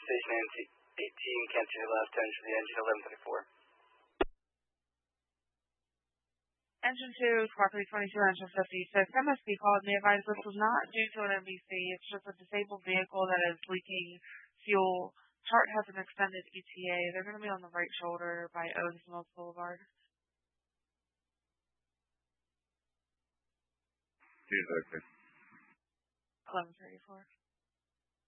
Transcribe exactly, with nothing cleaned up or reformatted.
Station eighteen, cancel your last engine for the engine eleven thirty-four. Engine two, Squawk three twenty-two, engine fifty-six. M S P called me advised this was not due to an M B C. It's just a disabled vehicle that is leaking fuel. Chart has an extended E T A. They're going to be on the right shoulder by Owens Mills Boulevard. See you, Doctor. eleven thirty-four.